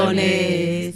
¡Eh!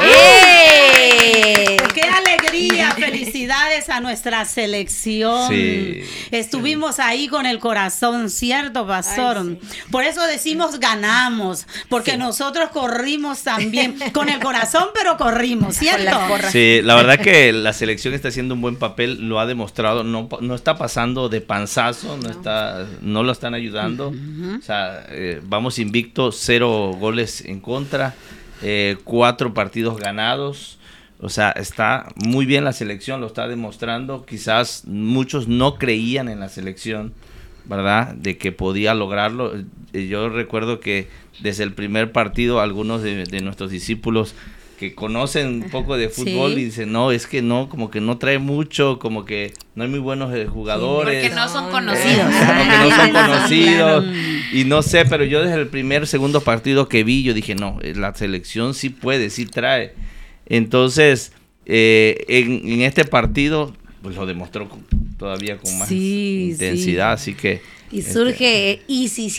¡Qué alegría! Felicidades a nuestra selección. Sí. Estuvimos ahí con el corazón, ¿cierto, pastor? Ay, sí. Por eso decimos ganamos, porque nosotros corrimos también con el corazón, pero corrimos, ¿cierto? Sí, la verdad que la selección está haciendo un buen papel, lo ha demostrado, no está pasando de panzazo, no lo están ayudando. O sea, vamos invicto, 0 goles en contra, 4 partidos ganados. O sea, está muy bien la selección, lo está demostrando. Quizás muchos no creían en la selección, ¿verdad? De que podía lograrlo. Yo recuerdo que desde el primer partido algunos de nuestros discípulos que conocen un poco de fútbol y dicen, no, es que no, como que no trae mucho, como que no hay muy buenos jugadores. Porque no son conocidos. Como que no son conocidos. Y no sé, pero yo desde el segundo partido que vi, yo dije, no, la selección sí puede, sí trae. Entonces, en este partido, pues lo demostró todavía con más intensidad, así que... Y surge, ¿y sí?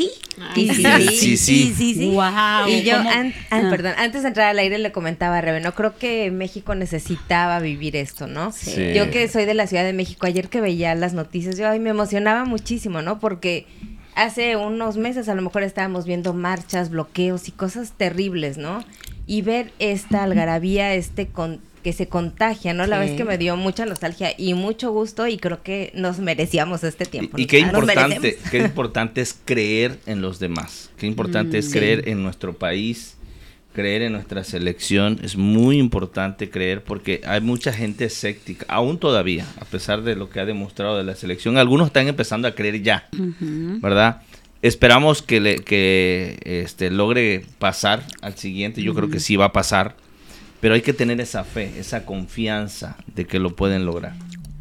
Wow. Y yo, perdón, antes de entrar al aire le comentaba a Rebe, no creo que México necesitaba vivir esto, ¿no? Sí. Yo que soy de la Ciudad de México, ayer que veía las noticias, yo me emocionaba muchísimo, ¿no? Porque hace unos meses a lo mejor estábamos viendo marchas, bloqueos y cosas terribles, ¿no? Y ver esta algarabía, que se contagia, ¿no? La vez que me dio mucha nostalgia y mucho gusto y creo que nos merecíamos este tiempo. Y qué importante es creer en los demás, qué importante es creer en nuestro país, creer en nuestra selección, es muy importante creer porque hay mucha gente escéptica, aún todavía, a pesar de lo que ha demostrado de la selección, algunos están empezando a creer ya, ¿verdad? Esperamos que logre pasar al siguiente, yo creo que sí va a pasar. Pero hay que tener esa fe, esa confianza de que lo pueden lograr.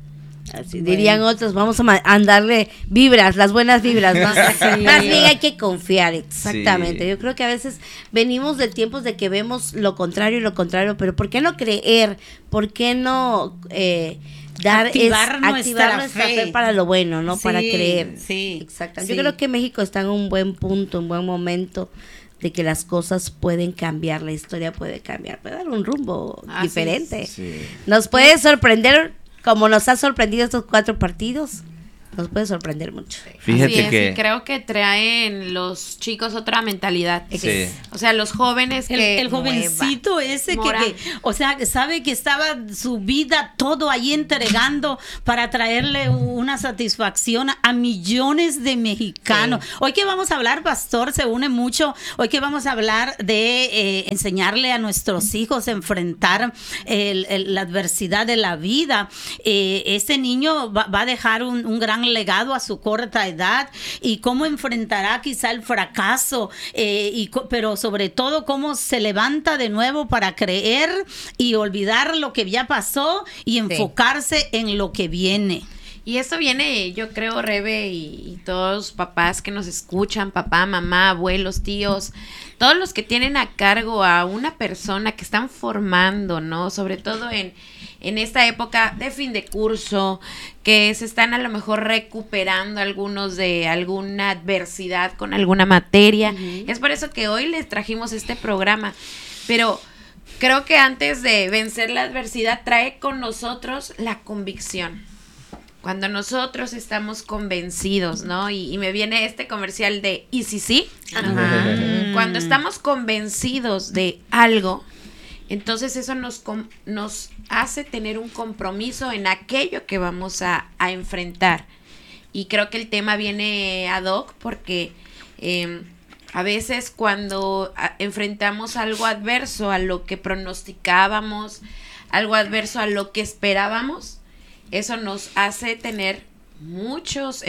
Así dirían otros, vamos a darle vibras, las buenas vibras, ¿no? Sí. Más bien hay que confiar, exactamente. Sí. Yo creo que a veces venimos de tiempos de que vemos lo contrario, pero ¿por qué no creer? ¿Por qué no activar nuestra fe para lo bueno, ¿no? Sí, Para creer. sí. Exactamente. Sí. Yo creo que México está en un buen punto, un buen momento de que las cosas pueden cambiar, la historia puede cambiar, puede dar un rumbo diferente. Sí. Nos puede sorprender como nos ha sorprendido estos 4 partidos. Nos puede sorprender mucho. Fíjate que creo que traen los chicos otra mentalidad. Sí. O sea, los jóvenes que el jovencito ese que, o sea, que sabe que estaba su vida todo ahí entregando para traerle una satisfacción a millones de mexicanos. Sí. Hoy que vamos a hablar, pastor, se une mucho. Hoy que vamos a hablar de enseñarle a nuestros hijos a enfrentar la adversidad de la vida. Este niño va a dejar un gran legado a su corta edad y cómo enfrentará quizá el fracaso, pero sobre todo cómo se levanta de nuevo para creer y olvidar lo que ya pasó y enfocarse en lo que viene. Y esto viene, yo creo, Rebe, y todos los papás que nos escuchan, papá, mamá, abuelos, tíos, todos los que tienen a cargo a una persona que están formando, ¿no? Sobre todo en esta época de fin de curso, que se están a lo mejor recuperando algunos de alguna adversidad con alguna materia. Es por eso que hoy les trajimos este programa. Pero creo que antes de vencer la adversidad trae con nosotros la convicción. Cuando nosotros estamos convencidos, ¿no? Y me viene este comercial de ¿y si sí? Cuando estamos convencidos de algo, entonces eso nos hace tener un compromiso en aquello que vamos a enfrentar. Y creo que el tema viene ad hoc porque a veces cuando enfrentamos algo adverso a lo que pronosticábamos, algo adverso a lo que esperábamos, eso nos hace tener muchas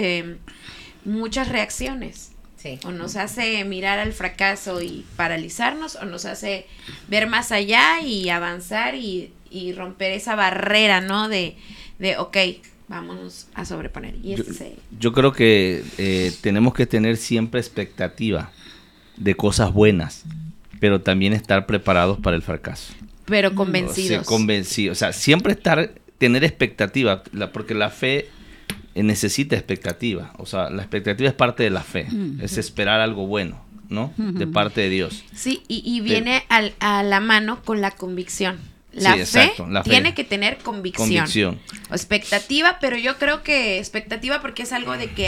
reacciones. Sí. O nos hace mirar al fracaso y paralizarnos, o nos hace ver más allá y avanzar y romper esa barrera, ¿no? De ok, vámonos a sobreponer. Y yo creo que tenemos que tener siempre expectativa de cosas buenas, pero también estar preparados para el fracaso. Pero convencidos. O sea, siempre tener expectativa, porque la fe necesita expectativa. O sea, la expectativa es parte de la fe, es esperar algo bueno. ¿no? De parte de Dios. Sí, y viene a la mano con la convicción. La fe tiene que tener convicción. O expectativa, pero yo creo que expectativa porque es algo de que,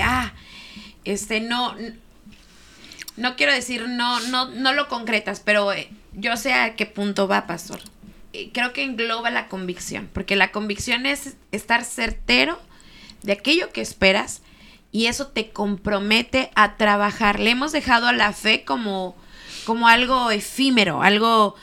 no quiero decir, no lo concretas, pero yo sé a qué punto va, pastor. Creo que engloba la convicción, porque la convicción es estar certero de aquello que esperas y eso te compromete a trabajar. Le hemos dejado a la fe como algo efímero, algo...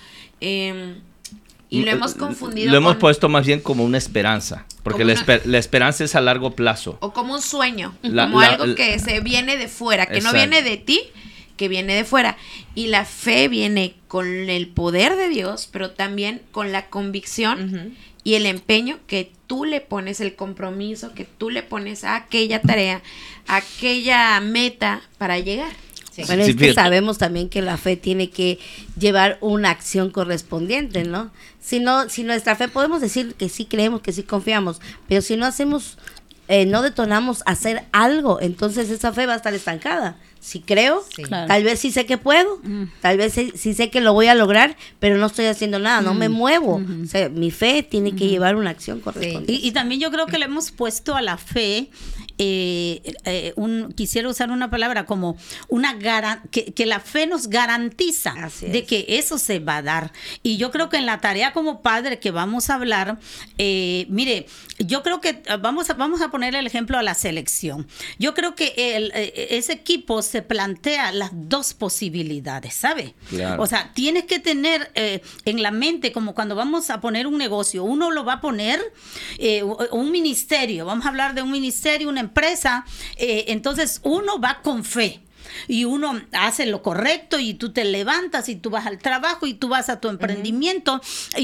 y lo hemos confundido. Lo hemos puesto más bien como una esperanza, porque la esperanza es a largo plazo. O como un sueño, algo que se viene de fuera, que no viene de ti, que viene de fuera. Y la fe viene con el poder de Dios, pero también con la convicción y el empeño que tú le pones, el compromiso que tú le pones a aquella tarea, a aquella meta para llegar. Sí. Bueno, es que sabemos también que la fe tiene que llevar una acción correspondiente, ¿no? Si nuestra fe podemos decir que sí creemos, que sí confiamos, pero si no hacemos, no detonamos hacer algo, entonces esa fe va a estar estancada. Si creo, tal vez sí sé que puedo, tal vez sí sé que lo voy a lograr, pero no estoy haciendo nada, no me muevo. O sea, mi fe tiene que llevar una acción correspondiente. Y también yo creo que le hemos puesto a la fe, quisiera usar una palabra como que la fe nos garantiza de que eso se va a dar. Y yo creo que en la tarea como padre que vamos a hablar, mire, yo creo que vamos a poner el ejemplo a la selección. Yo creo que ese equipo se plantea las dos posibilidades, ¿sabe? Claro. O sea, tienes que tener en la mente, como cuando vamos a poner un negocio, uno lo va a poner, un ministerio, vamos a hablar de un ministerio, una empresa, entonces uno va con fe. Y uno hace lo correcto y tú te levantas y tú vas al trabajo y tú vas a tu emprendimiento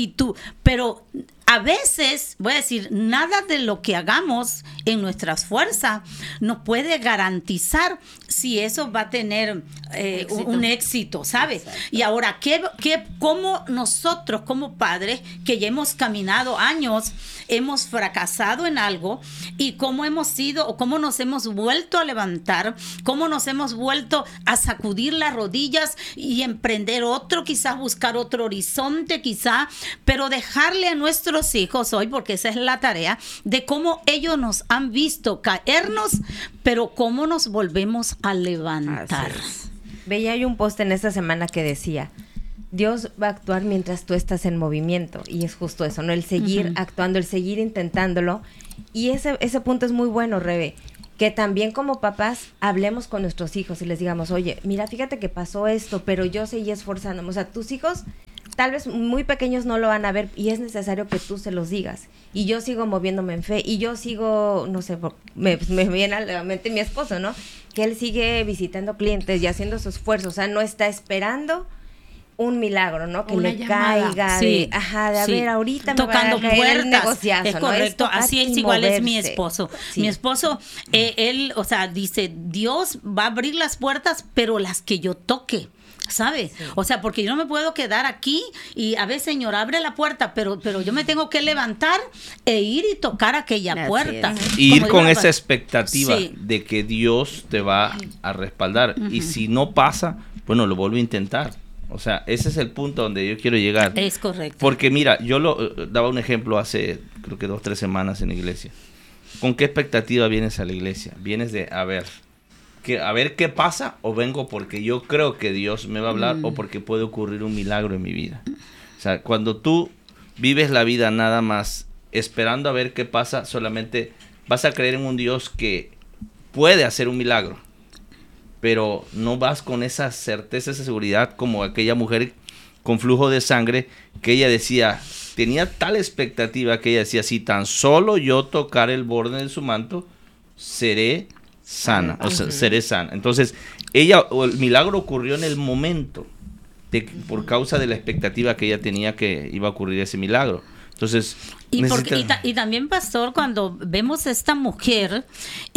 pero a veces, voy a decir, nada de lo que hagamos en nuestras fuerzas nos puede garantizar si eso va a tener un éxito, ¿sabes? Exacto. Y ahora, ¿cómo nosotros como padres, que ya hemos caminado años, hemos fracasado en algo y cómo hemos sido o cómo nos hemos vuelto a levantar, cómo nos hemos vuelto a sacudir las rodillas y emprender otro, quizás buscar otro horizonte, quizás, pero dejarle a nuestros hijos hoy, porque esa es la tarea, de cómo ellos nos han visto caernos, pero cómo nos volvemos a levantar. Veía yo un post en esta semana que decía, Dios va a actuar mientras tú estás en movimiento, y es justo eso, ¿no? El seguir actuando, el seguir intentándolo, y ese punto es muy bueno, Rebe, que también como papás hablemos con nuestros hijos y les digamos, oye, mira, fíjate que pasó esto, pero yo seguí esforzándome. O sea, tus hijos tal vez muy pequeños no lo van a ver y es necesario que tú se los digas. Y yo sigo moviéndome en fe y yo sigo, no sé, me viene a la mente mi esposo, ¿no? Que él sigue visitando clientes y haciendo su esfuerzo. O sea, no está esperando un milagro, ¿no? Que una le llamada. Caiga, de a ver, ahorita tocando me va a caer el puertas, negociazo, es ¿no? correcto, Es así es igual moverse. Es mi esposo. Sí. Mi esposo, él, o sea, dice, Dios va a abrir las puertas, pero las que yo toque. ¿Sabes? Sí. O sea, porque yo no me puedo quedar aquí y a ver, Señor, abre la puerta, pero yo me tengo que levantar e ir y tocar aquella puerta. Y ir con esa expectativa de que Dios te va a respaldar. Y si no pasa, bueno, lo vuelvo a intentar. O sea, ese es el punto donde yo quiero llegar. Es correcto. Porque mira, yo daba un ejemplo hace, creo que 2-3 semanas en la iglesia. ¿Con qué expectativa vienes a la iglesia? Vienes de, a ver qué pasa, o vengo porque yo creo que Dios me va a hablar o porque puede ocurrir un milagro en mi vida. O sea, cuando tú vives la vida nada más esperando a ver qué pasa, solamente vas a creer en un Dios que puede hacer un milagro, pero no vas con esa certeza, esa seguridad como aquella mujer con flujo de sangre que ella decía, tenía tal expectativa que ella decía, si tan solo yo tocar el borde de su manto, seré sana, o sea, seré sana. Entonces, el milagro ocurrió en el momento, por causa de la expectativa que ella tenía que iba a ocurrir ese milagro. Entonces, Y también, pastor, cuando vemos a esta mujer,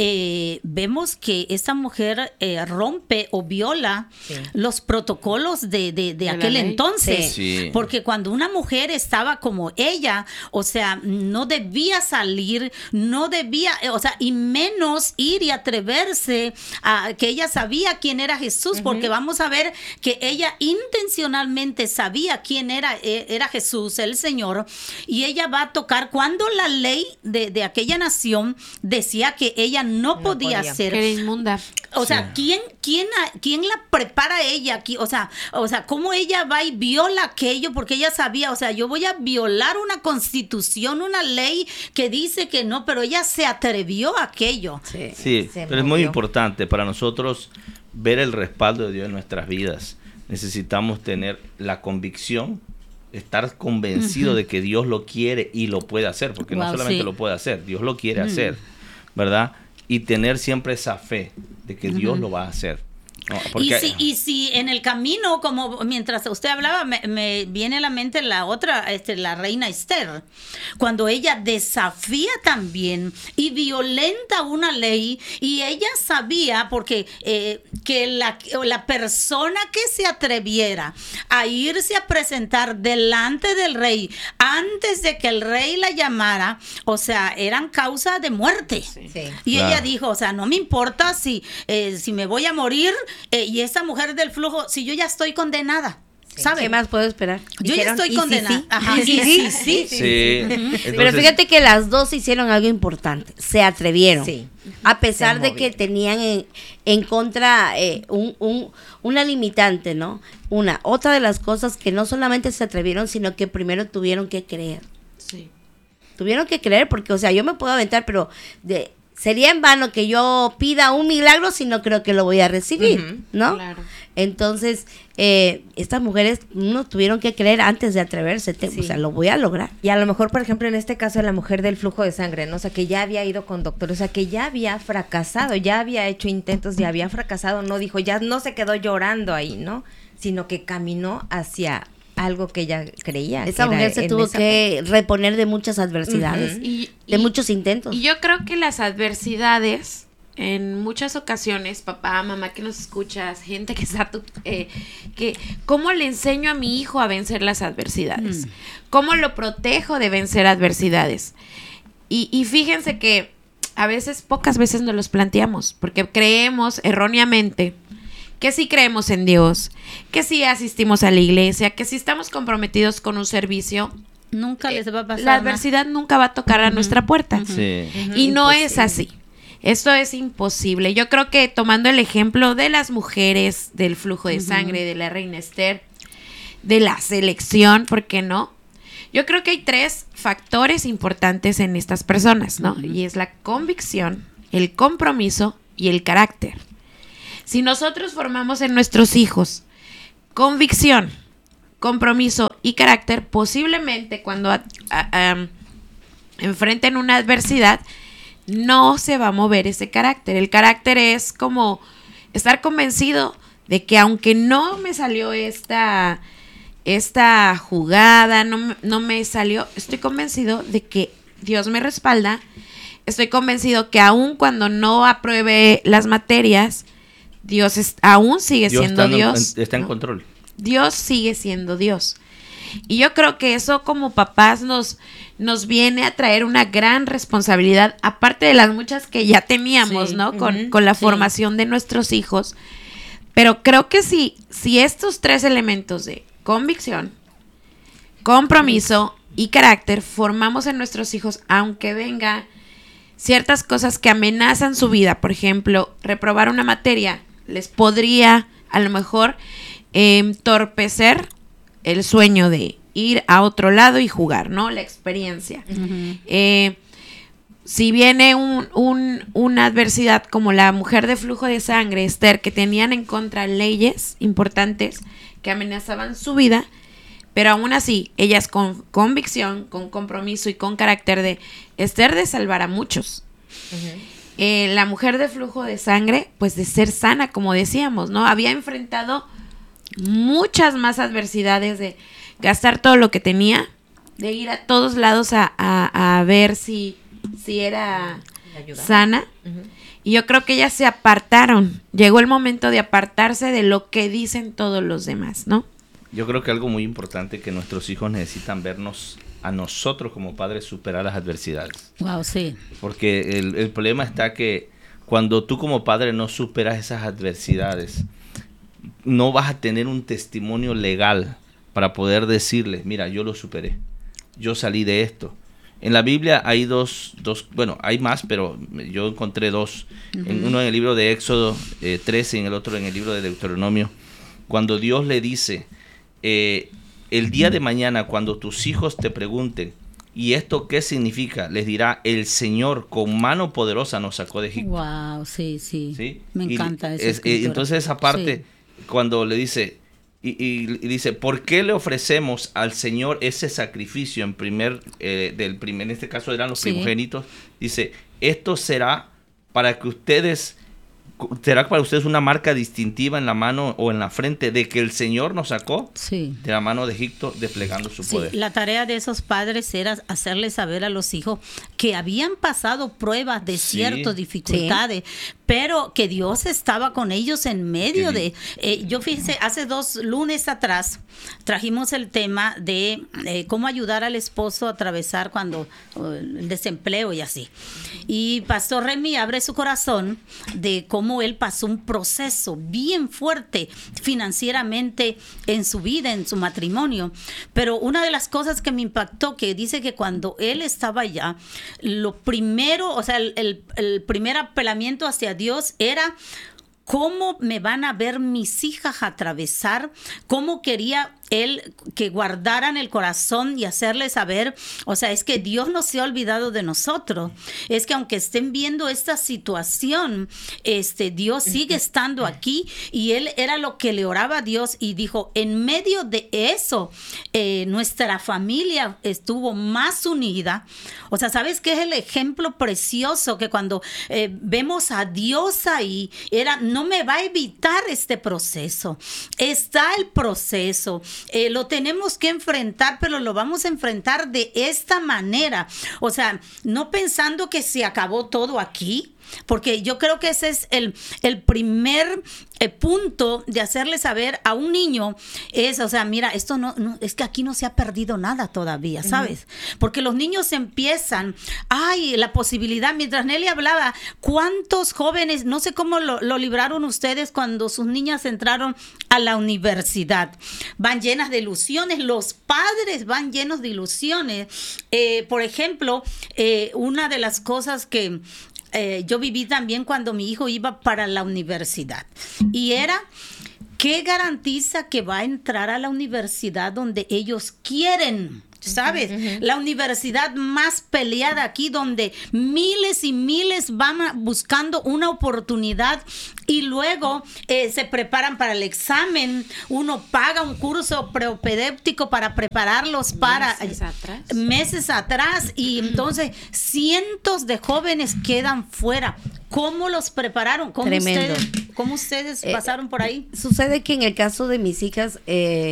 vemos que esta mujer rompe o viola los protocolos de aquel entonces. Sí. Porque cuando una mujer estaba como ella, o sea, no debía salir, no debía, o sea, y menos ir y atreverse a que ella sabía quién era Jesús, porque vamos a ver que ella intencionalmente sabía quién era Jesús, el Señor, y ella va a tocar cuando la ley de aquella nación decía que ella no podía ser. Que era inmunda. O sea, ¿quién la prepara a ella? O sea, ¿cómo ella va y viola aquello? Porque ella sabía, o sea, yo voy a violar una constitución, una ley que dice que no, pero ella se atrevió a aquello. Sí, pero es muy importante para nosotros ver el respaldo de Dios en nuestras vidas. Necesitamos tener la convicción, estar convencido de que Dios lo quiere y lo puede hacer, porque no solamente lo puede hacer, Dios lo quiere hacer, ¿verdad? Y tener siempre esa fe de que Dios lo va a hacer. No, porque, y si en el camino, como mientras usted hablaba, me viene a la mente la otra, la reina Esther, cuando ella desafía también y violenta una ley, y ella sabía, porque que la persona que se atreviera a irse a presentar delante del rey antes de que el rey la llamara, o sea, eran causa de muerte. Y ella dijo, o sea, no me importa si me voy a morir. Y esa mujer del flujo, si yo ya estoy condenada, ¿sabe? ¿Qué más puedo esperar? Yo ya estoy condenada. Sí. Ajá, sí. Entonces, pero fíjate que las dos hicieron algo importante, se atrevieron. A pesar de que tenían en contra una limitante, ¿no? Otra de las cosas que no solamente se atrevieron, sino que primero tuvieron que creer. Sí. Tuvieron que creer porque, o sea, yo me puedo aventar, pero sería en vano que yo pida un milagro si no creo que lo voy a recibir, ¿no? Claro. Entonces, estas mujeres no tuvieron que creer antes de atreverse, o sea, lo voy a lograr. Y a lo mejor, por ejemplo, en este caso, la mujer del flujo de sangre, ¿no? O sea, que ya había ido con doctores, o sea, que ya había fracasado, ya había hecho intentos, ya había fracasado, no dijo, ya no se quedó llorando ahí, ¿no? Sino que caminó hacia algo que ella creía. Esa mujer se tuvo que reponer de muchas adversidades, de muchos intentos. Y yo creo que las adversidades, en muchas ocasiones, papá, mamá que nos escuchas, gente que está, ¿cómo le enseño a mi hijo a vencer las adversidades? ¿Cómo lo protejo de vencer adversidades? Y fíjense que pocas veces nos los planteamos, porque creemos erróneamente que sí creemos en Dios, que sí asistimos a la iglesia, que si estamos comprometidos con un servicio, nunca les va a pasar la adversidad nunca va a tocar a nuestra puerta. Y no es así. Esto es imposible. Yo creo que tomando el ejemplo de las mujeres, del flujo de sangre, de la reina Esther, de la selección, ¿por qué no? Yo creo que hay 3 factores importantes en estas personas, ¿no? Y es la convicción, el compromiso y el carácter. Si nosotros formamos en nuestros hijos convicción, compromiso y carácter, posiblemente cuando enfrenten una adversidad, no se va a mover ese carácter. El carácter es como estar convencido de que aunque no me salió esta jugada, no me salió, estoy convencido de que Dios me respalda, estoy convencido que aun cuando no apruebe las materias, Dios aún sigue siendo Dios. Está en control. Dios sigue siendo Dios. Y yo creo que eso como papás nos viene a traer una gran responsabilidad, aparte de las muchas que ya teníamos, ¿no? Con la formación de nuestros hijos. Pero creo que si estos 3 elementos de convicción, compromiso y carácter formamos en nuestros hijos, aunque venga ciertas cosas que amenazan su vida, por ejemplo, reprobar una materia, les podría a lo mejor entorpecer el sueño de ir a otro lado y jugar, ¿no? La experiencia. Si viene una adversidad como la mujer de flujo de sangre, Esther, que tenían en contra leyes importantes que amenazaban su vida, pero aún así, ellas con convicción, con compromiso y con carácter de Esther de salvar a muchos. La mujer de flujo de sangre, pues de ser sana, como decíamos, ¿no? Había enfrentado muchas más adversidades de gastar todo lo que tenía de ir a todos lados a ver si era sana. Y yo creo que ellas se apartaron. Llegó el momento de apartarse de lo que dicen todos los demás, ¿no? Yo creo que algo muy importante que nuestros hijos necesitan vernos a nosotros como padres superar las adversidades. Wow, sí. Porque el problema está que cuando tú como padre no superas esas adversidades, no vas a tener un testimonio legal para poder decirles, mira, yo lo superé, yo salí de esto. En la Biblia hay dos, bueno, hay más, pero yo encontré dos. Uno en el libro de Éxodo 13 y en el otro en el libro de Deuteronomio. Cuando Dios le dice, el día de mañana cuando tus hijos te pregunten, ¿y esto qué significa? Les dirá, el Señor con mano poderosa nos sacó de Egipto. Wow, sí. ¿Sí? Me encanta eso. Entonces esa parte, cuando le dice... Y dice, ¿por qué le ofrecemos al Señor ese sacrificio en este caso eran los primogénitos? Dice, esto será para ustedes una marca distintiva en la mano o en la frente de que el Señor nos sacó de la mano de Egipto desplegando su poder. La tarea de esos padres era hacerles saber a los hijos que habían pasado pruebas, desiertos, dificultades, pero que Dios estaba con ellos en medio de... yo fíjense, hace 2 lunes atrás trajimos el tema de cómo ayudar al esposo a atravesar cuando el desempleo y así. Y Pastor Remy abre su corazón de cómo él pasó un proceso bien fuerte financieramente en su vida, en su matrimonio. Pero una de las cosas que me impactó, que dice que cuando él estaba allá, lo primero, o sea, el primer apelamiento hacia Dios era cómo me van a ver mis hijas atravesar, cómo quería él que guardaran el corazón y hacerles saber, o sea, es que Dios no se ha olvidado de nosotros, es que aunque estén viendo esta situación, Dios sigue estando aquí, y él era lo que le oraba a Dios y dijo, en medio de eso, nuestra familia estuvo más unida. O sea, ¿sabes qué es el ejemplo precioso? Que cuando vemos a Dios ahí, no me va a evitar este proceso, está el proceso. Lo tenemos que enfrentar, pero lo vamos a enfrentar de esta manera. O sea, no pensando que se acabó todo aquí, porque yo creo que ese es el primer punto de hacerle saber a un niño, o sea, mira, esto no es que aquí no se ha perdido nada todavía, ¿sabes? Porque los niños empiezan, la posibilidad, mientras Nelly hablaba, ¿cuántos jóvenes, no sé cómo lo libraron ustedes cuando sus niñas entraron a la universidad? Van llenas de ilusiones, los padres van llenos de ilusiones. Por ejemplo, una de las cosas que yo viví también cuando mi hijo iba para la universidad, y era, ¿qué garantiza que va a entrar a la universidad donde ellos quieren? ¿Sabes? La universidad más peleada aquí, donde miles y miles van buscando una oportunidad y luego se preparan para el examen. Uno paga un curso propedéutico para prepararlos para meses atrás, y entonces cientos de jóvenes quedan fuera. ¿Cómo los prepararon? Tremendo. ¿Cómo ustedes pasaron por ahí? Sucede que en el caso de mis hijas,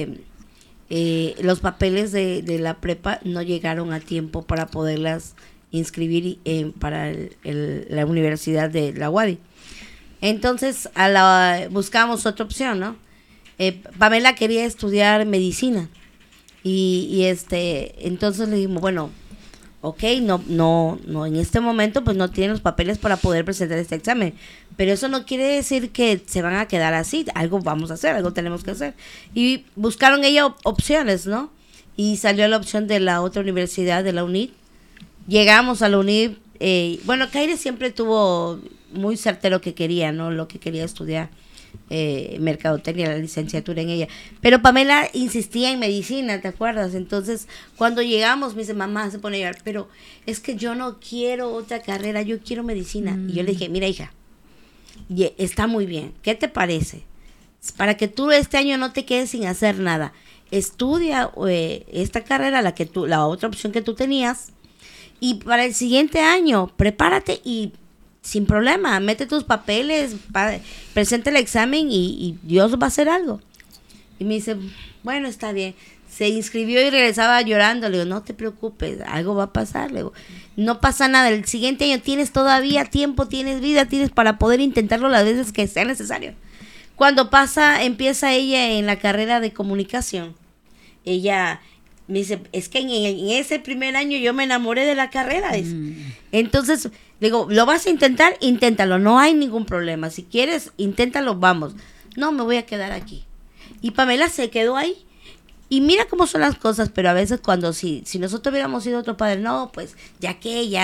los papeles de la prepa no llegaron a tiempo para poderlas inscribir para la universidad de la UADY. Entonces buscamos otra opción, ¿no? Pamela quería estudiar medicina y entonces le dijimos, bueno, ok, no, en este momento pues no tienen los papeles para poder presentar este examen, pero eso no quiere decir que se van a quedar así, algo vamos a hacer, algo tenemos que hacer. Y buscaron ella opciones, ¿no? Y salió la opción de la otra universidad, de la UNID. Llegamos a la UNID, bueno, Kaire siempre tuvo muy certero que quería, ¿no? Lo que quería estudiar, mercadotecnia, la licenciatura en ella, pero Pamela insistía en medicina, ¿te acuerdas? Entonces cuando llegamos me dice, mamá, se pone a llorar, pero es que yo no quiero otra carrera, yo quiero medicina. Y yo le dije, mira, hija, está muy bien, ¿qué te parece? Para que tú este año no te quedes sin hacer nada, estudia esta carrera, la otra opción que tú tenías, y para el siguiente año prepárate y sin problema, mete tus papeles, presenta el examen y Dios va a hacer algo. Y me dice, bueno, está bien. se inscribió y regresaba llorando. Le digo, no te preocupes, algo va a pasar. Le digo, no pasa nada, el siguiente año tienes todavía tiempo, tienes vida, tienes para poder intentarlo las veces que sea necesario. Cuando empieza ella en la carrera de comunicación, ella me dice, es que en ese primer año yo me enamoré de la carrera. Entonces, digo, ¿lo vas a intentar? Inténtalo, no hay ningún problema. Si quieres, inténtalo, vamos. No, me voy a quedar aquí. Y Pamela se quedó ahí. Y mira cómo son las cosas, pero a veces cuando si nosotros hubiéramos sido otro padre, no, pues ya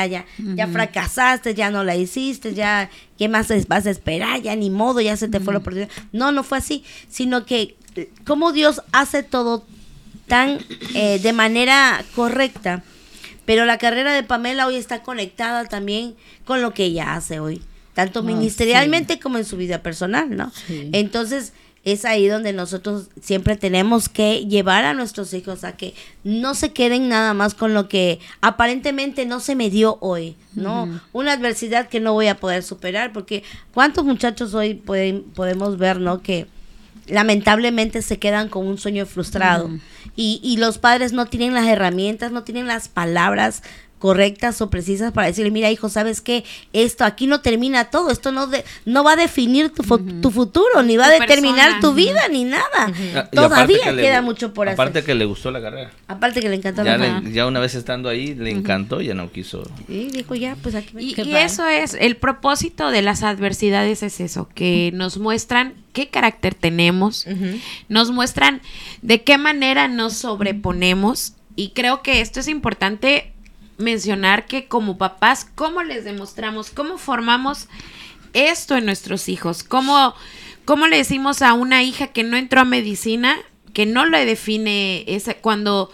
fracasaste, ya no la hiciste, ya, ¿qué más vas a esperar? Ya ni modo, ya se te fue la oportunidad. No fue así, sino que como Dios hace todo tan de manera correcta, pero la carrera de Pamela hoy está conectada también con lo que ella hace hoy, tanto ministerialmente como en su vida personal, ¿no? Sí. Entonces, es ahí donde nosotros siempre tenemos que llevar a nuestros hijos a que no se queden nada más con lo que aparentemente no se me dio hoy, ¿no? Una adversidad que no voy a poder superar, porque ¿cuántos muchachos hoy podemos ver, ¿no? Que lamentablemente se quedan con un sueño frustrado y los padres no tienen las herramientas, no tienen las palabras correctas o precisas para decirle, mira hijo, ¿sabes qué? Esto aquí no termina todo, esto no va a definir tu futuro, ni va a determinar tu vida, ni nada. Todavía queda mucho por hacer. Aparte que le gustó la carrera. Aparte que le encantó la carrera. Ya una vez estando ahí, le encantó, ya no quiso. Sí, dijo ya, pues aquí. Y eso es, el propósito de las adversidades es eso, que nos muestran qué carácter tenemos, nos muestran de qué manera nos sobreponemos, y creo que esto es importante mencionar, que como papás, ¿cómo les demostramos, cómo formamos esto en nuestros hijos? ¿Cómo le decimos a una hija que no entró a medicina, que no le define cuando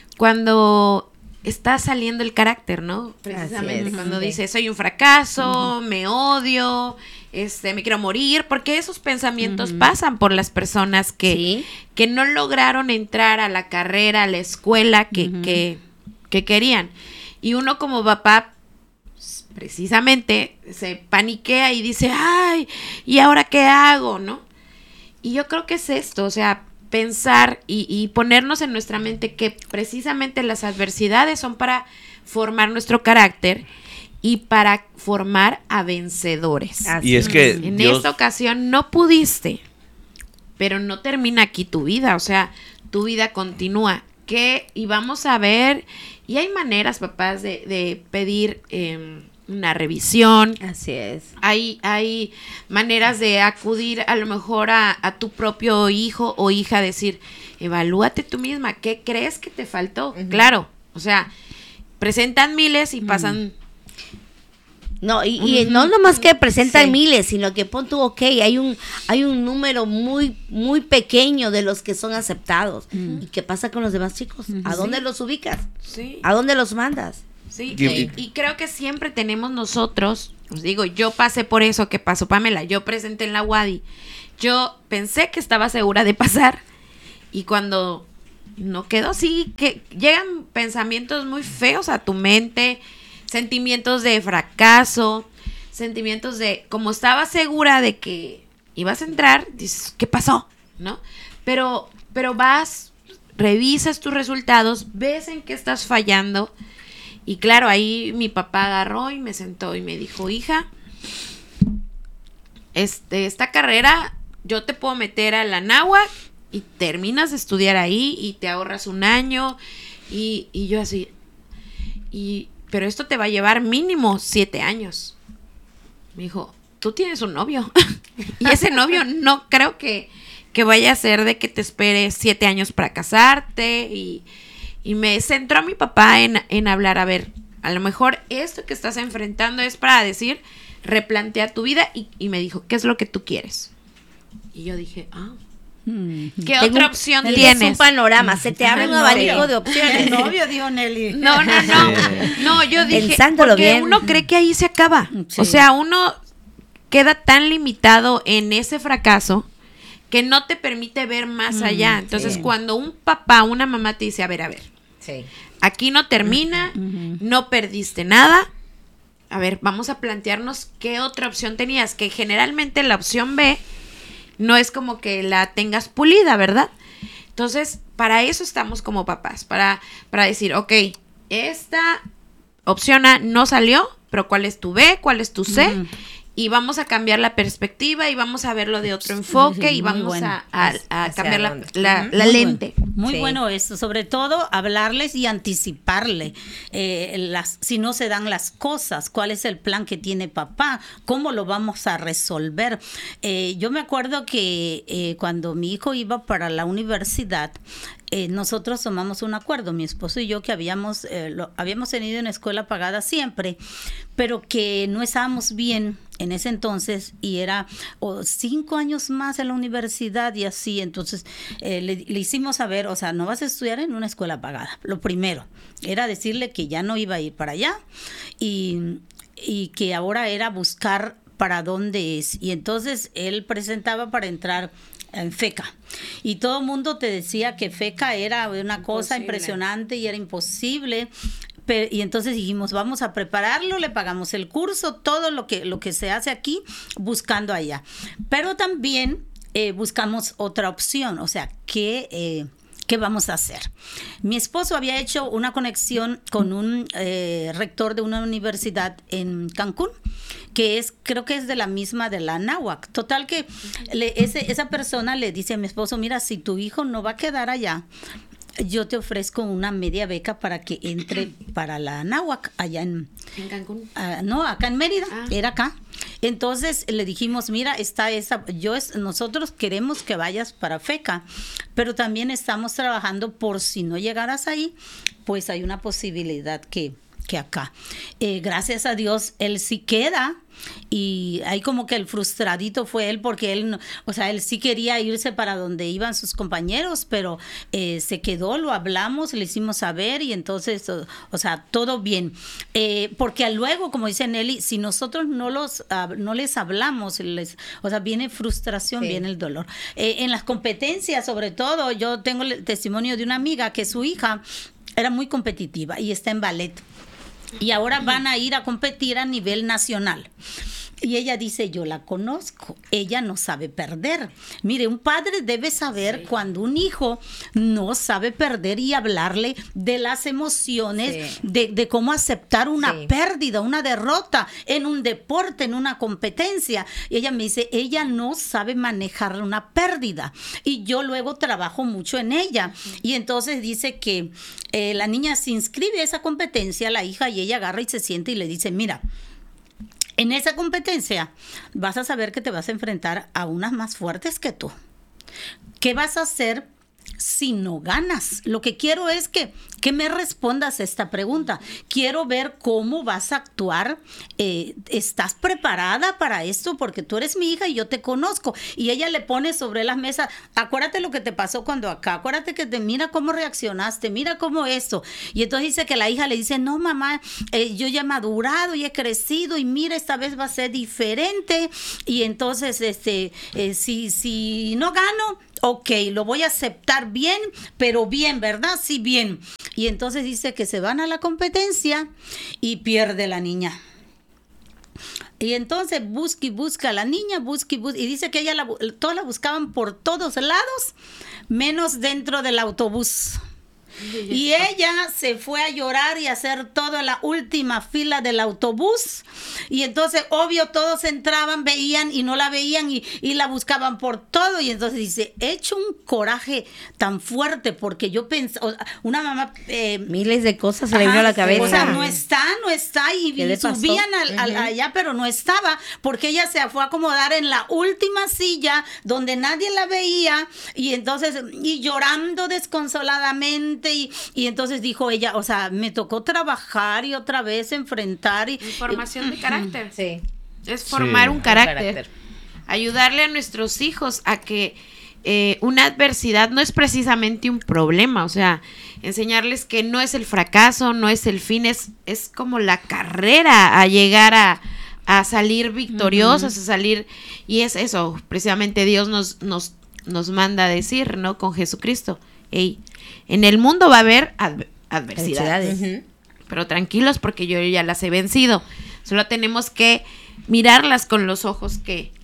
está saliendo el carácter, ¿no? Precisamente cuando dice, soy un fracaso, me odio, me quiero morir, porque esos pensamientos pasan por las personas que no lograron entrar a la carrera, a la escuela que querían. Y uno como papá, precisamente, se paniquea y dice, ay, ¿y ahora qué hago? ¿No? Y yo creo que es esto, o sea, pensar y ponernos en nuestra mente que precisamente las adversidades son para formar nuestro carácter y para formar a vencedores. Así. Y es que en esta ocasión no pudiste, pero no termina aquí tu vida, o sea, tu vida continúa. Y vamos a ver, y hay maneras, papás, de pedir una revisión. Así es. Hay maneras de acudir a lo mejor a tu propio hijo o hija, decir, evalúate tú misma, ¿qué crees que te faltó? Claro, o sea, presentan miles y pasan... No, y no nomás que presentan miles, sino que pon tú, hay un número muy, muy pequeño de los que son aceptados. ¿Y qué pasa con los demás chicos? ¿A dónde los ubicas? Sí. ¿A dónde los mandas? Sí, y creo que siempre tenemos nosotros, os digo, yo pasé por eso que pasó Pamela, yo presenté en la UADY, yo pensé que estaba segura de pasar, y cuando no quedó así, que llegan pensamientos muy feos a tu mente, sentimientos de fracaso, sentimientos de, como estaba segura de que ibas a entrar, dices, ¿qué pasó? ¿No? Pero vas, revisas tus resultados, ves en qué estás fallando, y claro, ahí mi papá agarró y me sentó y me dijo, hija, esta carrera yo te puedo meter a la náhuatl y terminas de estudiar ahí y te ahorras un año, y yo así, pero esto te va a llevar mínimo 7 años. Me dijo, tú tienes un novio. Y ese novio no creo que vaya a ser de que te espere 7 años para casarte. Y me centró mi papá en hablar, a ver, a lo mejor esto que estás enfrentando es para decir, replantea tu vida. Y me dijo, ¿qué es lo que tú quieres? Y yo dije, ¿qué otra opción tienes? Es un panorama, se te abre un abanico de opciones. El novio, dijo Nelly. No, yo dije, pensándolo porque bien, uno cree que ahí se acaba. Sí. O sea, uno queda tan limitado en ese fracaso que no te permite ver más allá. Entonces, cuando un papá, una mamá te dice, a ver, aquí no termina, no perdiste nada. A ver, vamos a plantearnos qué otra opción tenías, que generalmente la opción B no es como que la tengas pulida, ¿verdad? Entonces, para eso estamos como papás, para decir, ok, esta opción A no salió, pero ¿cuál es tu B? ¿Cuál es tu C? Y vamos a cambiar la perspectiva y vamos a verlo de otro enfoque y vamos a cambiar la lente. Muy bueno esto, sobre todo hablarles y anticiparle si no se dan las cosas, cuál es el plan que tiene papá, cómo lo vamos a resolver. Yo me acuerdo que cuando mi hijo iba para la universidad, nosotros tomamos un acuerdo, mi esposo y yo, que habíamos tenido una escuela pagada siempre, pero que no estábamos bien en ese entonces y era 5 años más en la universidad y así. Entonces le hicimos saber, o sea, no vas a estudiar en una escuela pagada. Lo primero era decirle que ya no iba a ir para allá y que ahora era buscar para dónde es. Y entonces él presentaba para entrar en FECA. Y todo el mundo te decía que FECA era una cosa impresionante y era imposible. Y entonces dijimos, vamos a prepararlo, le pagamos el curso, todo lo que se hace aquí, buscando allá. Pero también buscamos otra opción, o sea, ¿qué vamos a hacer? Mi esposo había hecho una conexión con un rector de una universidad en Cancún, que creo que es de la misma de la Anáhuac. Total que esa persona le dice a mi esposo, mira, si tu hijo no va a quedar allá, yo te ofrezco una media beca para que entre para la Anáhuac, allá en Cancún. No, acá en Mérida, era acá. Entonces le dijimos, mira, nosotros queremos que vayas para FECA, pero también estamos trabajando por si no llegaras ahí, pues hay una posibilidad que acá. Gracias a Dios, él sí queda. Y ahí como que el frustradito fue él, porque él sí quería irse para donde iban sus compañeros, pero se quedó, lo hablamos, le hicimos saber y entonces, todo bien. Porque luego, como dice Nelly, si nosotros no les hablamos, viene frustración, viene el dolor. En las competencias, sobre todo, yo tengo el testimonio de una amiga que su hija era muy competitiva y está en ballet. Y ahora van a ir a competir a nivel nacional. Y ella dice, yo la conozco, ella no sabe perder. Mire, un padre debe saber cuando un hijo no sabe perder y hablarle de las emociones, de cómo aceptar una pérdida, una derrota en un deporte, en una competencia. Y ella me dice, ella no sabe manejar una pérdida. Y yo luego trabajo mucho en ella. Y entonces dice que la niña se inscribe a esa competencia, la hija, y ella agarra y se siente y le dice, mira, en esa competencia vas a saber que te vas a enfrentar a unas más fuertes que tú. ¿Qué vas a hacer si no ganas? Lo que quiero es que me respondas esta pregunta. Quiero ver cómo vas a actuar. ¿Estás preparada para esto? Porque tú eres mi hija y yo te conozco. Y ella le pone sobre la mesa, acuérdate lo que te pasó cuando acá, acuérdate que mira cómo reaccionaste, mira cómo esto. Y entonces dice que la hija le dice, no mamá, yo ya he madurado y he crecido y mira, esta vez va a ser diferente. Y entonces si no gano, ok, lo voy a aceptar bien, pero bien, ¿verdad? Sí, bien. Y entonces dice que se van a la competencia y pierde la niña. Y entonces busca a la niña, y dice que todos la buscaban por todos lados, menos dentro del autobús. Y ella se fue a llorar y a hacer toda la última fila del autobús. Y entonces, obvio, todos entraban, veían y no la veían y la buscaban por todo. Y entonces dice, he hecho un coraje tan fuerte porque yo pensé, una mamá... miles de cosas se le vino a la cabeza. O sea, no está. Y subían allá, pero no estaba porque ella se fue a acomodar en la última silla donde nadie la veía. Y entonces, y llorando desconsoladamente. Y entonces dijo ella, o sea, me tocó trabajar y otra vez enfrentar. Formación de carácter. Sí. Es formar un carácter. Ayudarle a nuestros hijos a que una adversidad no es precisamente un problema. O sea, enseñarles que no es el fracaso, no es el fin, es como la carrera a llegar a salir victoriosos, a salir. Y es eso, precisamente Dios nos manda a decir, ¿no? Con Jesucristo. Hey, en el mundo va a haber adversidades, pero tranquilos porque yo ya las he vencido. Solo tenemos que mirarlas con los ojos que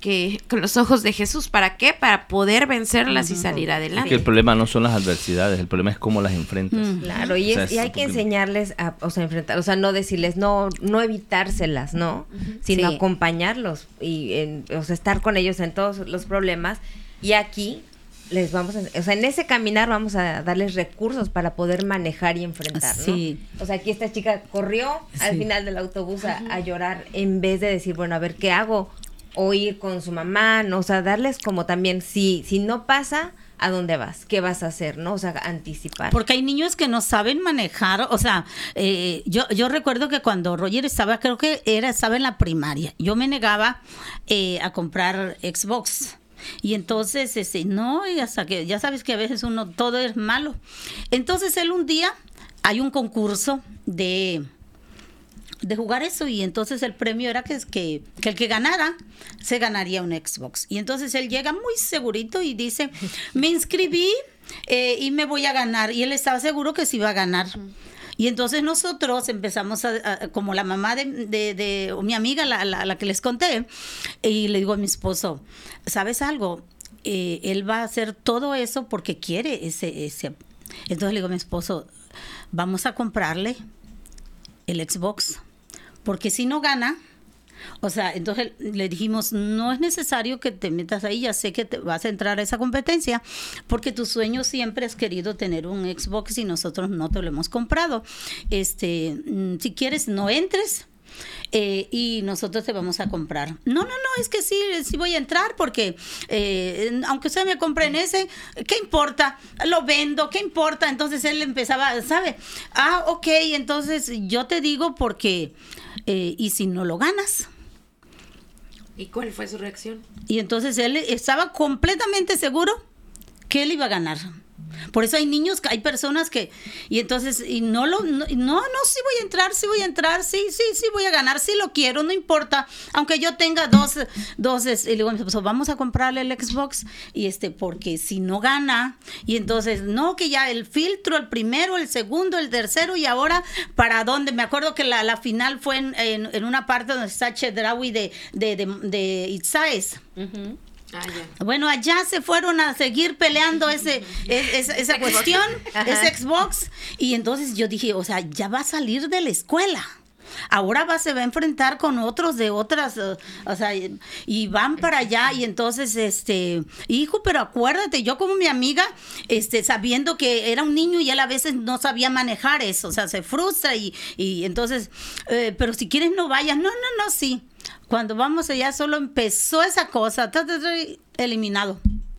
con los ojos de Jesús. ¿Para qué? Para poder vencerlas y salir adelante. Que el problema no son las adversidades, el problema es cómo las enfrentas. Claro, y hay que enseñarles a enfrentar, o sea, no decirles, no evitárselas, ¿no? Sino acompañarlos y estar con ellos en todos los problemas. Y aquí les vamos en ese caminar vamos a darles recursos para poder manejar y enfrentar, ¿no? Sí. O sea, aquí esta chica corrió al final del autobús a llorar en vez de decir, bueno, a ver, ¿qué hago? O ir con su mamá, ¿no? O sea, darles como también, si no pasa, ¿a dónde vas? ¿Qué vas a hacer? ¿No? O sea, anticipar. Porque hay niños que no saben manejar, o sea, yo recuerdo que cuando Roger estaba en la primaria, yo me negaba a comprar Xbox. Y entonces, no, y hasta que, ya sabes que a veces todo es malo. Entonces él un día, hay un concurso de jugar eso, y entonces el premio era que el que ganara se ganaría un Xbox. Y entonces él llega muy segurito y dice, me inscribí y me voy a ganar. Y él estaba seguro que se iba a ganar. Y entonces nosotros empezamos como la mamá de mi amiga, la que les conté, y le digo a mi esposo, ¿sabes algo? Él va a hacer todo eso porque quiere ese. Entonces le digo a mi esposo, vamos a comprarle el Xbox, porque si no gana, o sea, entonces le dijimos, no es necesario que te metas ahí, ya sé que te vas a entrar a esa competencia, porque tu sueño siempre has querido tener un Xbox y nosotros no te lo hemos comprado. Si quieres, no entres. Y nosotros te vamos a comprar. No, es que sí voy a entrar, porque aunque usted me compre en ese, ¿qué importa? Lo vendo, ¿qué importa? Entonces él empezaba, ¿sabe? Ok, entonces yo te digo porque, ¿y si no lo ganas? ¿Y cuál fue su reacción? Y entonces él estaba completamente seguro que él iba a ganar. Por eso hay niños, hay personas que, y entonces, sí voy a entrar, sí voy a ganar, sí lo quiero, no importa, aunque yo tenga dos, y le digo, pues vamos a comprarle el Xbox, y porque si no gana, y entonces, no, que ya el filtro, el primero, el segundo, el tercero, y ahora, ¿para dónde? Me acuerdo que la final fue en una parte donde está Chedraui de Itzáez. Uh-huh. Bueno, allá se fueron a seguir peleando esa cuestión, ese Xbox, y entonces yo dije, o sea, ya va a salir de la escuela. Ahora se va a enfrentar con otros de otras, o sea, y van para allá, y entonces, hijo, pero acuérdate, yo como mi amiga, sabiendo que era un niño y él a veces no sabía manejar eso, o sea, se frustra y entonces, pero si quieres no vayas, no, sí. Cuando vamos allá solo empezó esa cosa, eliminado.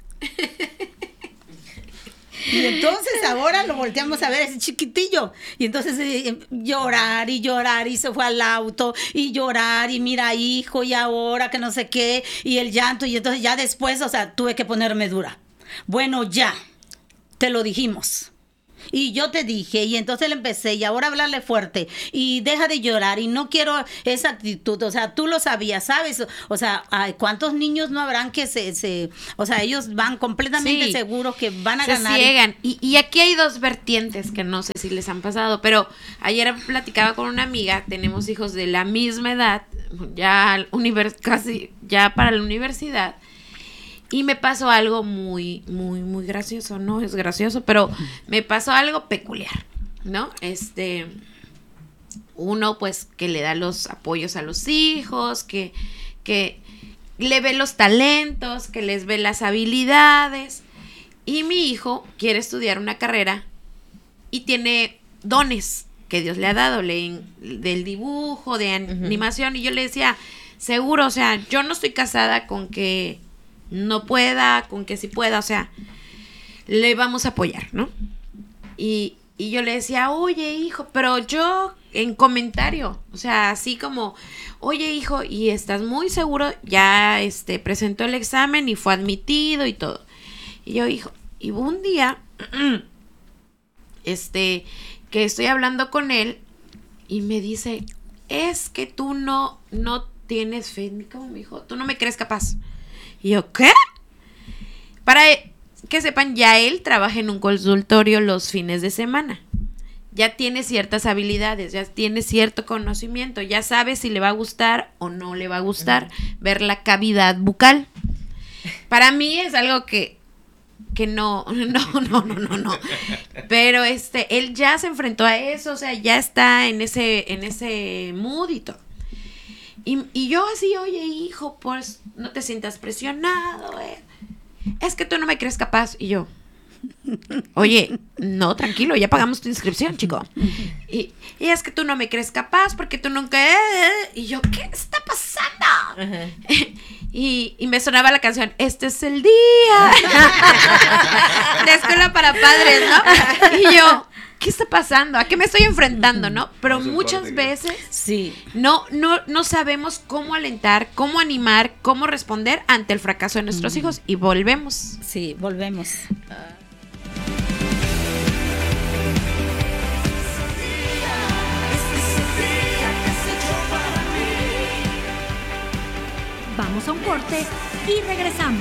Y entonces ahora lo volteamos a ver, ese chiquitillo. Y entonces llorar, y se fue al auto, y llorar, y mira, hijo, y ahora que no sé qué, y el llanto, y entonces ya después, o sea, tuve que ponerme dura. Bueno, ya, te lo dijimos. Y yo te dije, y entonces le empecé, y ahora hablarle fuerte, y deja de llorar, y no quiero esa actitud, o sea, tú lo sabías, ¿sabes? O sea, ¿cuántos niños no habrán que o sea, ellos van completamente seguros que van a ganar? Se ciegan, y aquí hay dos vertientes que no sé si les han pasado, pero ayer platicaba con una amiga, tenemos hijos de la misma edad, casi ya para la universidad, y me pasó algo muy, muy, muy gracioso. No es gracioso, pero me pasó algo peculiar, ¿no? Uno, pues, que le da los apoyos a los hijos, que le ve los talentos, que les ve las habilidades. Y mi hijo quiere estudiar una carrera y tiene dones que Dios le ha dado, del dibujo, de animación. Y yo le decía, seguro, o sea, yo no estoy casada con que no pueda, con que sí pueda, o sea, le vamos a apoyar, ¿no? Y yo le decía, oye, hijo, pero yo en comentario, o sea, así como, oye, hijo, ¿y estás muy seguro? Ya presentó el examen y fue admitido y todo. Y yo, hijo, y un día, que estoy hablando con él y me dice, es que tú no tienes fe en mí, como me dijo, tú no me crees capaz. Y yo, ¿qué? Para que sepan, ya él trabaja en un consultorio los fines de semana. ya tiene ciertas habilidades, ya tiene cierto conocimiento, ya sabe si le va a gustar o no le va a gustar ver la cavidad bucal. Para mí es algo que no. Pero él ya se enfrentó a eso, o sea, ya está en ese mood y todo. Y yo así, oye, hijo, pues no te sientas presionado, es que tú no me crees capaz. Y yo, oye, no, tranquilo, ya pagamos tu inscripción, chico. Y es que tú no me crees capaz porque tú nunca... Y yo, ¿qué está pasando? Y me sonaba la canción, este es el día de escuela para padres, ¿no? Y yo, ¿qué está pasando? ¿A qué me estoy enfrentando, no? Pero muchas veces sí, no sabemos cómo alentar, cómo animar, cómo responder ante el fracaso de nuestros hijos. Y volvemos. Sí, volvemos. Vamos a un corte y regresamos.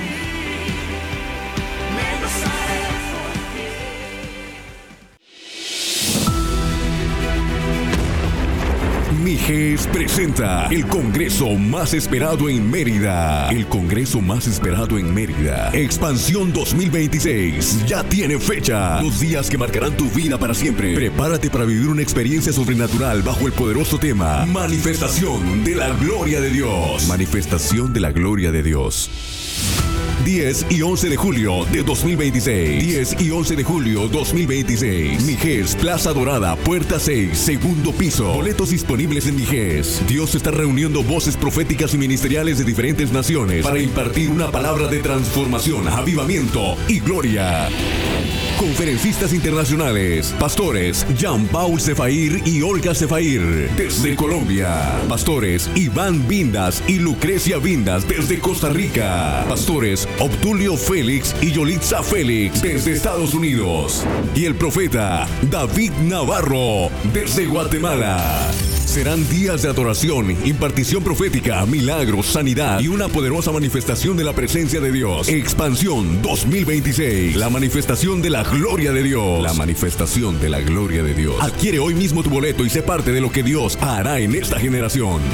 Mijes presenta el congreso más esperado en Mérida. El congreso más esperado en Mérida. Expansión 2026. Ya tiene fecha. 2 días que marcarán tu vida para siempre. Prepárate para vivir una experiencia sobrenatural bajo el poderoso tema Manifestación de la Gloria de Dios. Manifestación de la Gloria de Dios. 10 y 11 de julio de 2026. 10 y 11 de julio 2026. Mijes, Plaza Dorada, puerta 6, segundo piso. Boletos disponibles en Mijes. Dios está reuniendo voces proféticas y ministeriales de diferentes naciones para impartir una palabra de transformación, avivamiento y gloria. Conferencistas internacionales, pastores Jean-Paul Sefair y Olga Sefair desde Colombia, pastores Iván Vindas y Lucrecia Vindas desde Costa Rica, pastores Obdulio Félix y Yolitza Félix desde Estados Unidos y el profeta David Navarro desde Guatemala. Serán días de adoración, impartición profética, milagros, sanidad y una poderosa manifestación de la presencia de Dios. Expansión 2026. La manifestación de la gloria de Dios. La manifestación de la gloria de Dios. Adquiere hoy mismo tu boleto y sé parte de lo que Dios hará en esta generación.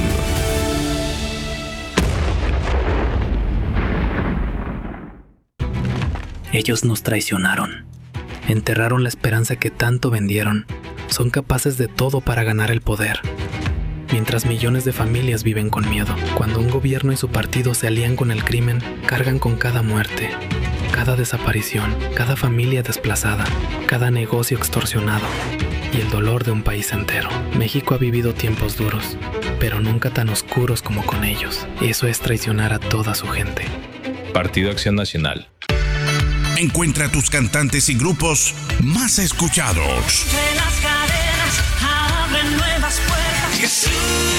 Ellos nos traicionaron. Enterraron la esperanza que tanto vendieron. Son capaces de todo para ganar el poder. Mientras millones de familias viven con miedo. Cuando un gobierno y su partido se alían con el crimen, cargan con cada muerte, cada desaparición, cada familia desplazada, cada negocio extorsionado y el dolor de un país entero. México ha vivido tiempos duros, pero nunca tan oscuros como con ellos. Eso es traicionar a toda su gente. Partido Acción Nacional. Encuentra a tus cantantes y grupos más escuchados. De las cadenas abren nuevas puertas. Jesús.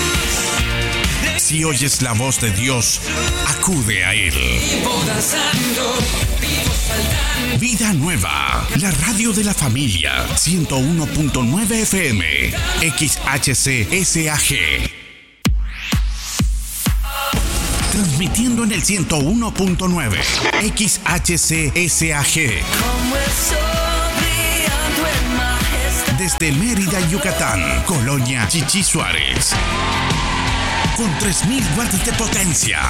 Si oyes la voz de Dios, acude a Él. Vivo danzando, vivo saltando. Vida Nueva, la radio de la familia. 101.9 FM, XHCSAG. Transmitiendo en el 101.9 XHCSAG. Desde Mérida, Yucatán, Colonia Chichi Suárez. Con 3000 watts de potencia.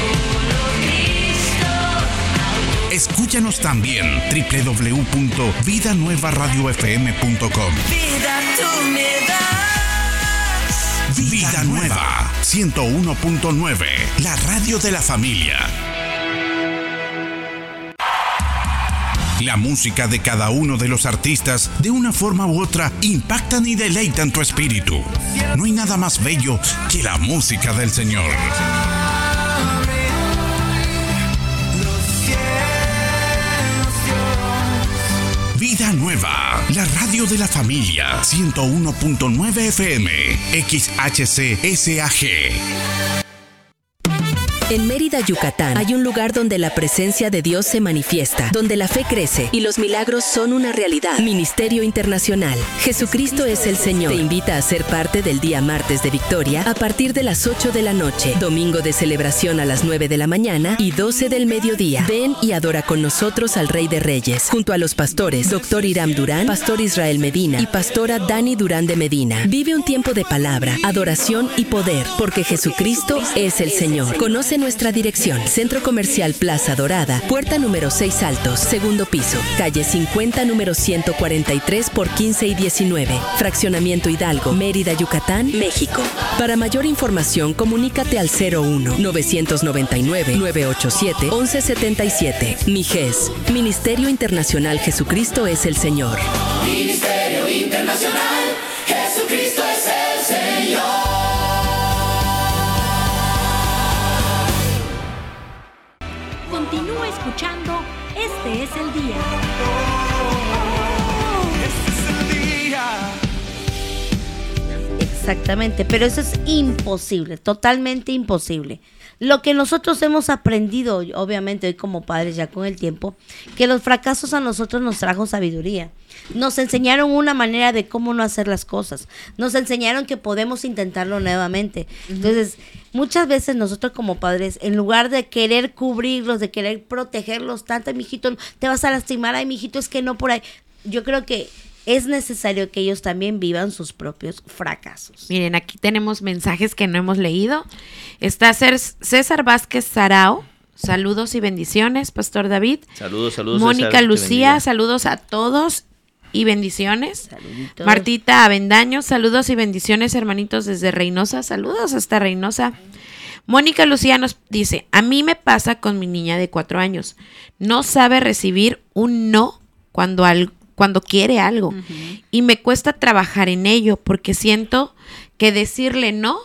Escúchanos también www.vidanuevaradiofm.com. Vida tú me das. Vida Nueva 101.9, la radio de la familia. La música de cada uno de los artistas, de una forma u otra, impactan y deleitan tu espíritu. No hay nada más bello que la música del Señor. Vida Nueva, la radio de la familia. 101.9 FM, XHCSAG. En Mérida, Yucatán, hay un lugar donde la presencia de Dios se manifiesta, donde la fe crece y los milagros son una realidad. Ministerio Internacional. Jesucristo es el Señor. Te invita a ser parte del día martes de Victoria a partir de las 8 de la noche, domingo de celebración a las 9 de la mañana y 12 del mediodía. Ven y adora con nosotros al Rey de Reyes, junto a los pastores Dr. Hiram Durán, Pastor Israel Medina y Pastora Dani Durán de Medina. Vive un tiempo de palabra, adoración y poder, porque Jesucristo es el Señor. Conoce nuestra dirección: Centro Comercial Plaza Dorada, puerta número 6 Altos, segundo piso, calle 50, número 143 por 15 y 19, Fraccionamiento Hidalgo, Mérida, Yucatán, México. Para mayor información, comunícate al 01-999-987-1177. MIJES, Ministerio Internacional Jesucristo es el Señor. Ministerio Internacional, Jesucristo es el Señor. Continúa escuchando Este es el Día. Este es el día. Exactamente, pero eso es imposible, totalmente imposible. Lo que nosotros hemos aprendido, obviamente hoy como padres ya con el tiempo, que los fracasos a nosotros nos trajo sabiduría. Nos enseñaron una manera de cómo no hacer las cosas. Nos enseñaron que podemos intentarlo nuevamente. Entonces, muchas veces nosotros como padres, en lugar de querer cubrirlos, de querer protegerlos tanto, ay, mijito, te vas a lastimar, ay, mijito, es que no por ahí. Yo creo que es necesario que ellos también vivan sus propios fracasos. Miren, aquí tenemos mensajes que no hemos leído. Está César Vázquez Sarao. Saludos y bendiciones, Pastor David. Saludos. Mónica César, Lucía, saludos a todos y bendiciones. Saluditos. Martita Avendaño, saludos y bendiciones, hermanitos, desde Reynosa. Saludos hasta Reynosa. Mónica Lucía nos dice: a mí me pasa con mi niña de 4 años. No sabe recibir un no cuando quiere algo. Y me cuesta trabajar en ello porque siento que decirle no,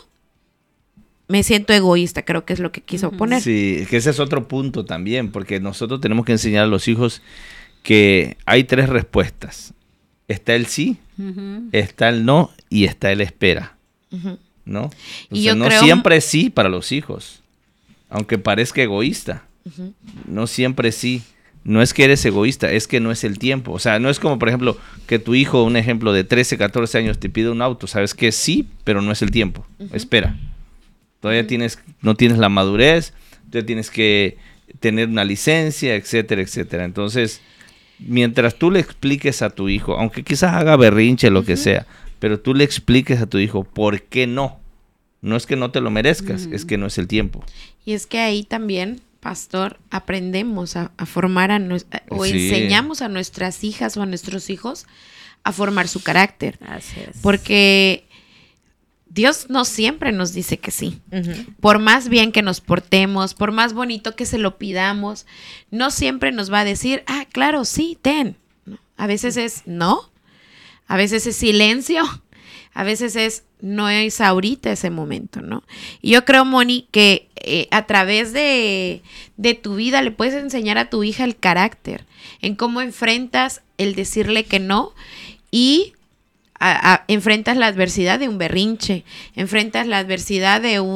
me siento egoísta, creo que es lo que quiso poner. Sí, que ese es otro punto también, porque nosotros tenemos que enseñar a los hijos que hay 3 respuestas. Está el sí, está el no y está el espera. ¿No? Entonces, Y yo no creo... siempre es sí para los hijos, aunque parezca egoísta. No siempre es sí. No es que eres egoísta, es que no es el tiempo. O sea, no es como, por ejemplo, que tu hijo, un ejemplo de 13, 14 años, te pide un auto. Sabes que sí, pero no es el tiempo. Espera. Todavía no tienes la madurez, todavía tienes que tener una licencia, etcétera, etcétera. Entonces, mientras tú le expliques a tu hijo, aunque quizás haga berrinche, lo que sea, pero tú le expliques a tu hijo por qué no. No es que no te lo merezcas, es que no es el tiempo. Y es que ahí también, Pastor, aprendemos a formar o enseñamos a nuestras hijas o a nuestros hijos a formar su carácter. Así es. Porque Dios no siempre nos dice que sí. Por más bien que nos portemos, por más bonito que se lo pidamos, no siempre nos va a decir, ah, claro, sí, ten. ¿No? A veces es no, a veces es silencio, a veces es no es ahorita ese momento, ¿no? Y yo creo, Moni, que a través de tu vida le puedes enseñar a tu hija el carácter, en cómo enfrentas el decirle que no y enfrentas la adversidad de un berrinche, enfrentas la adversidad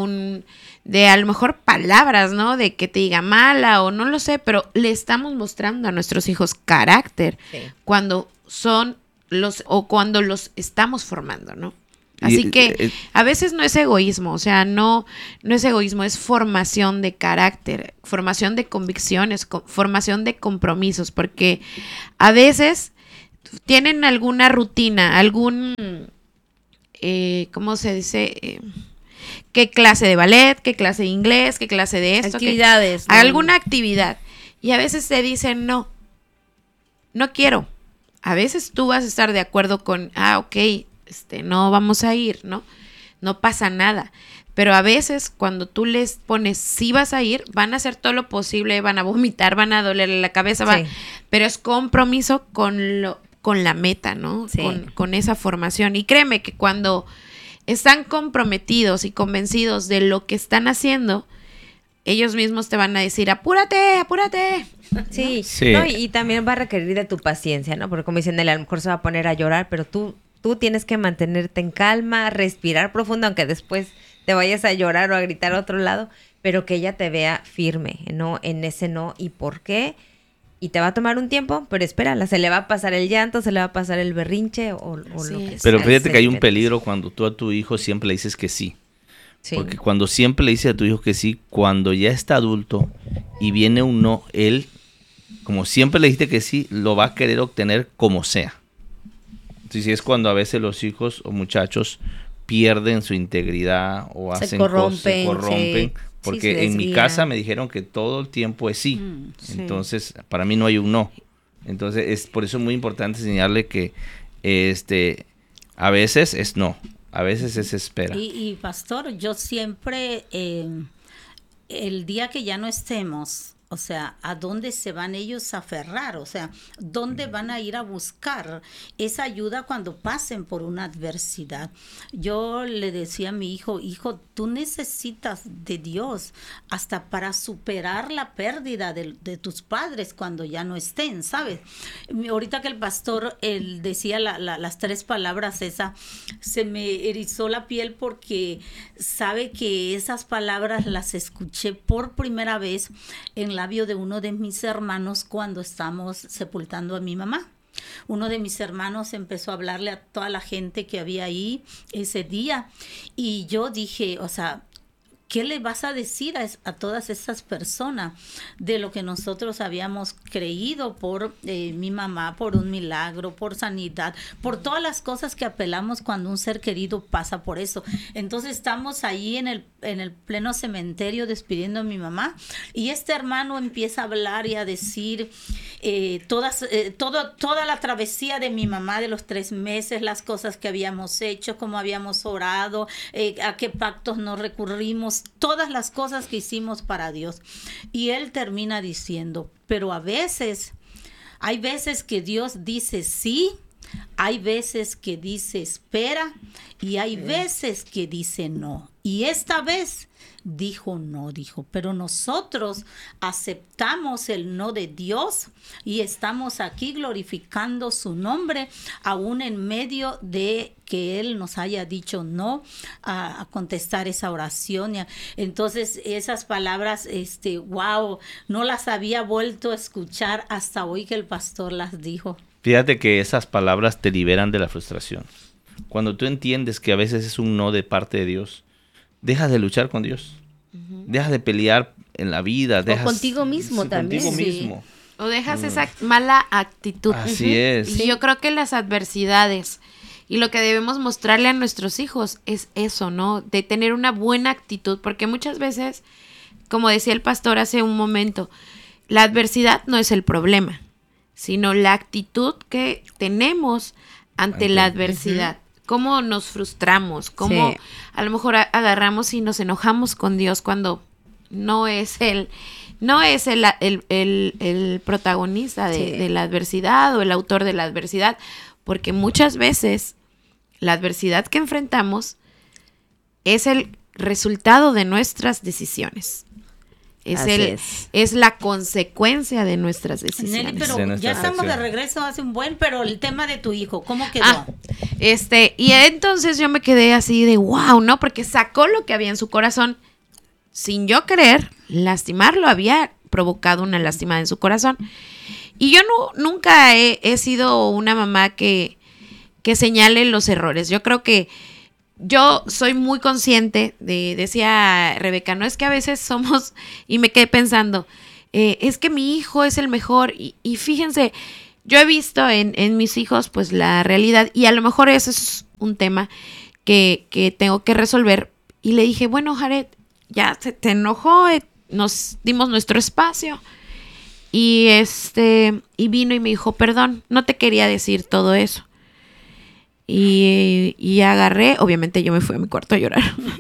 de a lo mejor palabras, ¿no? De que te diga mala o no lo sé, pero le estamos mostrando a nuestros hijos carácter cuando cuando los estamos formando, ¿no? Así que a veces no es egoísmo, o sea, no es egoísmo, es formación de carácter, formación de convicciones, formación de compromisos, porque a veces tienen alguna rutina, ¿cómo se dice? ¿Qué clase de ballet? ¿Qué clase de inglés? ¿Qué clase de esto? Actividades. ¿no? Alguna actividad. Y a veces te dicen, no quiero. A veces tú vas a estar de acuerdo con, ok, no vamos a ir, ¿no? No pasa nada. Pero a veces cuando tú les pones sí vas a ir, van a hacer todo lo posible, van a vomitar, van a dolerle la cabeza, pero es compromiso con la meta, ¿no? Sí. Con esa formación. Y créeme que cuando están comprometidos y convencidos de lo que están haciendo, ellos mismos te van a decir, apúrate. Sí, Sí. ¿no? Y también va a requerir de tu paciencia, ¿no? Porque como dicen, él a lo mejor se va a poner a llorar, pero tú tienes que mantenerte en calma, respirar profundo, aunque después te vayas a llorar o a gritar a otro lado, pero que ella te vea firme, ¿no? En ese no y por qué. Y te va a tomar un tiempo, pero espérala, se le va a pasar el llanto, se le va a pasar el berrinche o lo que sea. Pero fíjate que hay un peligro cuando tú a tu hijo siempre le dices que sí. Porque cuando siempre le dices a tu hijo que sí, cuando ya está adulto y viene un no, él, como siempre le dijiste que sí, lo va a querer obtener como sea. Entonces es cuando a veces los hijos o muchachos pierden su integridad o hacen cosas, se corrompen. Porque en mi casa me dijeron que todo el tiempo es sí. Entonces, para mí no hay un no. Entonces, es por eso es muy importante enseñarle que a veces es no. A veces es espera. Y pastor, yo siempre, el día que ya no estemos, o sea, ¿a dónde se van ellos a aferrar? O sea, ¿dónde van a ir a buscar esa ayuda cuando pasen por una adversidad? Yo le decía a mi hijo, tú necesitas de Dios hasta para superar la pérdida de tus padres cuando ya no estén, ¿sabes? Ahorita que el pastor él decía las 3 palabras se me erizó la piel porque sabe que esas palabras las escuché por primera vez en labio de uno de mis hermanos cuando estamos sepultando a mi mamá. Uno de mis hermanos empezó a hablarle a toda la gente que había ahí ese día y yo dije, o sea, ¿qué le vas a decir a todas esas personas de lo que nosotros habíamos creído por mi mamá, por un milagro, por sanidad, por todas las cosas que apelamos cuando un ser querido pasa por eso? Entonces estamos ahí en el pleno cementerio despidiendo a mi mamá y este hermano empieza a hablar y a decir toda la travesía de mi mamá de los 3 meses, las cosas que habíamos hecho, cómo habíamos orado, a qué pactos nos recurrimos, todas las cosas que hicimos para Dios. Y él termina diciendo, pero hay veces que Dios dice sí, hay veces que dice espera y hay veces que dice no. Y esta vez dijo no, pero nosotros aceptamos el no de Dios y estamos aquí glorificando su nombre aún en medio de que Él nos haya dicho no a contestar esa oración. Entonces esas palabras, wow, no las había vuelto a escuchar hasta hoy que el pastor las dijo. Fíjate que esas palabras te liberan de la frustración. Cuando tú entiendes que a veces es un no de parte de Dios, dejas de luchar con Dios. Dejas de pelear en la vida. O contigo mismo también. Contigo mismo. O dejas esa mala actitud. Así es. Y yo creo que las adversidades y lo que debemos mostrarle a nuestros hijos es eso, ¿no? De tener una buena actitud, porque muchas veces, como decía el pastor hace un momento, la adversidad no es el problema, sino la actitud que tenemos ante la adversidad. Cómo nos frustramos, cómo a lo mejor agarramos y nos enojamos con Dios cuando no es el protagonista de la adversidad o el autor de la adversidad, porque muchas veces la adversidad que enfrentamos es el resultado de nuestras decisiones. Es la consecuencia de nuestras decisiones. Nelly, pero ya estamos de regreso hace un buen, pero el tema de tu hijo, ¿cómo quedó? Y entonces yo me quedé así de wow, ¿no? Porque sacó lo que había en su corazón sin yo querer lastimarlo, había provocado una lástima en su corazón. Y yo nunca he sido una mamá que señale los errores. Yo creo que yo soy muy consciente decía Rebeca, no es que a veces somos, y me quedé pensando, es que mi hijo es el mejor, y fíjense, yo he visto en mis hijos pues la realidad, y a lo mejor eso es un tema que tengo que resolver, y le dije, bueno, Jared, ya se te enojó, nos dimos nuestro espacio, y vino y me dijo, perdón, no te quería decir todo eso. Y agarré, obviamente yo me fui a mi cuarto a llorar.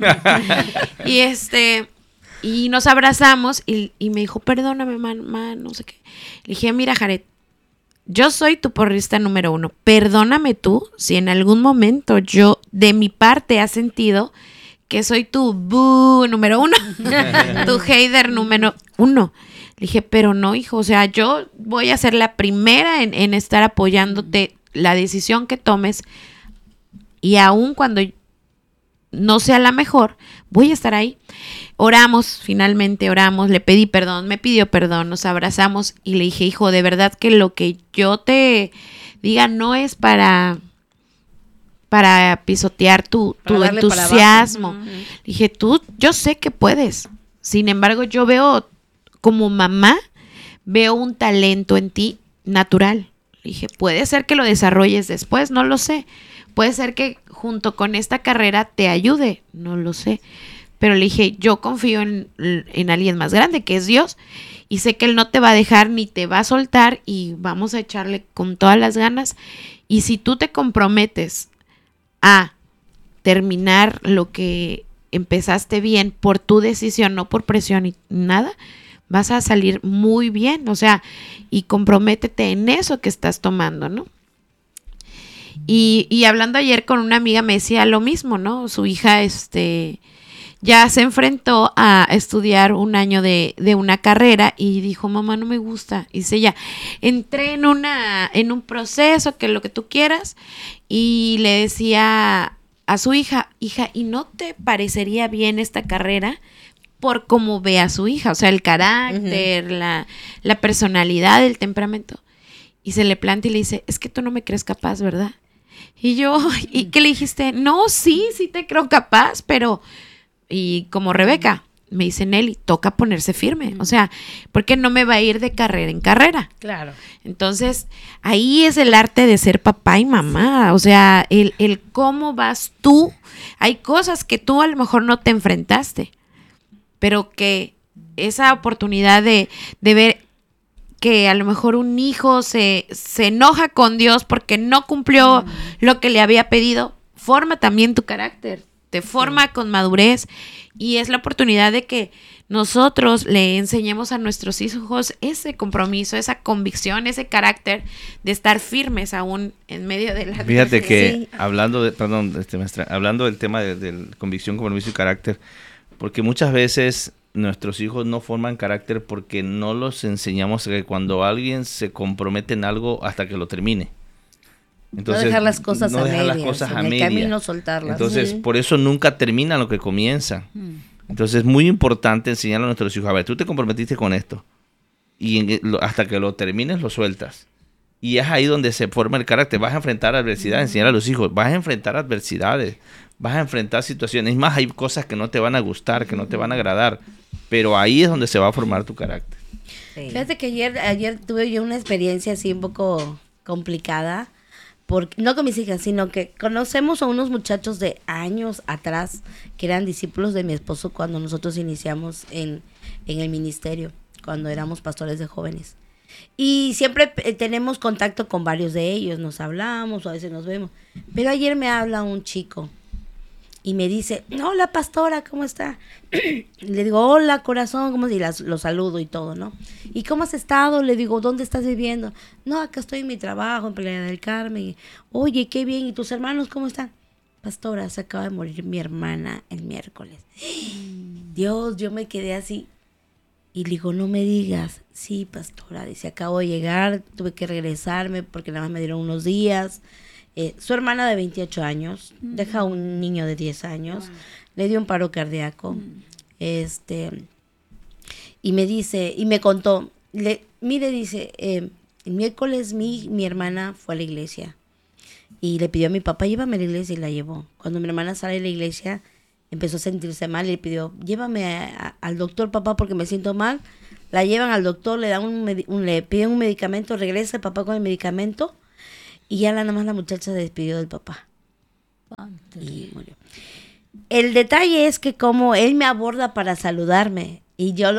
y nos abrazamos y me dijo, perdóname, mamá, no sé qué. Le dije, mira, Jared, yo soy tu porrista número 1. Perdóname tú si en algún momento yo de mi parte has sentido que soy tu boo número 1, tu hater número 1. Le dije, pero no, hijo, o sea, yo voy a ser la primera en estar apoyándote la decisión que tomes. Y aun cuando no sea la mejor, voy a estar ahí. Finalmente oramos, le pedí perdón, me pidió perdón, nos abrazamos y le dije, hijo, de verdad que lo que yo te diga no es para pisotear tu entusiasmo. Dije, yo sé que puedes. Sin embargo, yo veo, como mamá, veo un talento en ti natural. Dije, puede ser que lo desarrolles después, no lo sé. Puede ser que junto con esta carrera te ayude, no lo sé. Pero le dije, yo confío en alguien más grande, que es Dios, y sé que Él no te va a dejar ni te va a soltar y vamos a echarle con todas las ganas. Y si tú te comprometes a terminar lo que empezaste bien por tu decisión, no por presión y nada, vas a salir muy bien, o sea, y comprométete en eso que estás tomando, ¿no? Y hablando ayer con una amiga me decía lo mismo, ¿no? Su hija, ya se enfrentó a estudiar un año de una carrera y dijo, mamá, no me gusta. Y dice ella, entré en un proceso, que lo que tú quieras, y le decía a su hija, ¿y no te parecería bien esta carrera? Por cómo ve a su hija, o sea, el carácter, la personalidad, el temperamento. Y se le plantea y le dice, es que tú no me crees capaz, ¿verdad? Y yo, ¿y qué le dijiste? No, sí te creo capaz, pero... Y como Rebeca, me dice Nelly, toca ponerse firme. O sea, porque no me va a ir de carrera en carrera. Claro. Entonces, ahí es el arte de ser papá y mamá. O sea, el cómo vas tú. Hay cosas que tú a lo mejor no te enfrentaste, pero que esa oportunidad de ver que a lo mejor un hijo se enoja con Dios porque no cumplió lo que le había pedido, forma también tu carácter, te forma con madurez, y es la oportunidad de que nosotros le enseñemos a nuestros hijos ese compromiso, esa convicción, ese carácter de estar firmes aún en medio de la... Fíjate que hablando del tema de convicción, compromiso y carácter, porque muchas veces nuestros hijos no forman carácter porque no los enseñamos que cuando alguien se compromete en algo hasta que lo termine. Entonces, no dejar las cosas a medias. Camino soltarlas. Entonces, por eso nunca termina lo que comienza. Entonces, es muy importante enseñarle a nuestros hijos, a ver, tú te comprometiste con esto y hasta que lo termines lo sueltas. Y es ahí donde se forma el carácter. Vas a enfrentar adversidades, enseñar a los hijos, vas a enfrentar adversidades, vas a enfrentar situaciones. Es más, hay cosas que no te van a gustar, que no te van a agradar, pero ahí es donde se va a formar tu carácter. Sí. Fíjate que ayer tuve yo una experiencia así un poco complicada, no con mis hijas, sino que conocemos a unos muchachos de años atrás que eran discípulos de mi esposo cuando nosotros iniciamos en el ministerio, cuando éramos pastores de jóvenes. Y siempre tenemos contacto con varios de ellos, nos hablamos, o a veces nos vemos. Pero ayer me habla un chico y me dice, hola pastora, ¿cómo está? Le digo, hola corazón, ¿cómo estás? Y lo saludo y todo, ¿no? ¿Y cómo has estado? Le digo, ¿dónde estás viviendo? No, acá estoy en mi trabajo, en Playa del Carmen. Oye, qué bien, ¿y tus hermanos cómo están? Pastora, se acaba de morir mi hermana el miércoles. Dios, yo me quedé así. Y le digo, no me digas. Sí, pastora, dice, acabo de llegar, tuve que regresarme porque nada más me dieron unos días. Su hermana de 28 años, deja un niño de 10 años, le dio un paro cardíaco, y me dice, y me contó, mire, dice, el miércoles mi hermana fue a la iglesia, y le pidió a mi papá, llévame a la iglesia, y la llevó. Cuando mi hermana sale de la iglesia, empezó a sentirse mal, y le pidió, llévame al doctor, papá, porque me siento mal. La llevan al doctor, le dan le piden un medicamento, regresa el papá con el medicamento, y ya nada más la muchacha se despidió del papá. Y murió. El detalle es que como él me aborda para saludarme, y yo